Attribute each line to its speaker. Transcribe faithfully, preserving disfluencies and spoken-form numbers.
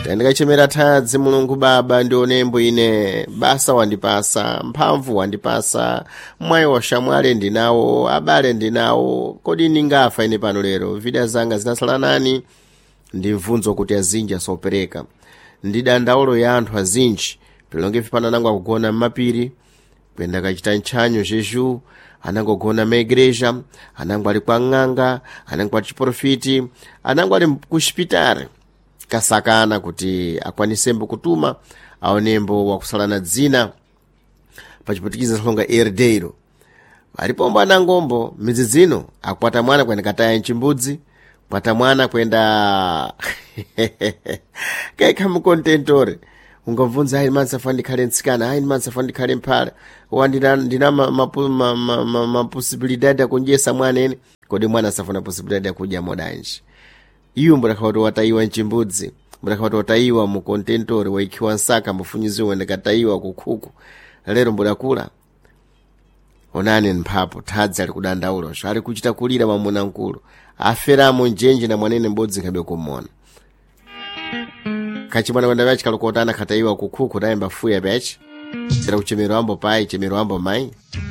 Speaker 1: Ndikachemera thadzi Mulungu Baba ndionembo ine basa wandipasa mphamvu wandipasa mwayi washamwale ndinawo abale ndinawo kodi ningafa ine pano lero vida zanga zinasala nani ndi mvunzo kuti azinja sopereka ndi dandaulo ya anthu azinji pelonge fipana nangu akugona mmapiri kwenda kachita ntchanyo jeju anangogona maigreja anangu ali kwa ng'anga anangu ali chiprofiti anangu ali kushipitari kasakana kuti akwanisembo kutuma aonembo wakusalana dzina pachiputikiza salonga herdeiro alipombo anangombo midzi zino akwata mwana kwenda kataya nchimbudzi kwata mwana kwenda kaika mukontentore ungomvunza hayi mansa fandi khale nsikana hayi mansa fandi khale mphale wandina ndina ma possibilidade akunjesa mwana ene kodi mwana safuna possibilidade akudya modanji iyo mbulakawati wataiwa nchimbudzi mbulakawati wataiwa mukontentori waikiwa nsaka mbufunyiziwa wende kataiwa kukuku lero mbulakula onani mphapo thadzi ali kudandaula so ali kuchita kulira mamuna nkulu aferamo njenje na mwanene mbodzi nkabe kumona kachimwana wenda bachi kalukotana kataiwa kukuku naye mbafuya bachi sira kuchemero ambo pai chemero ambo mai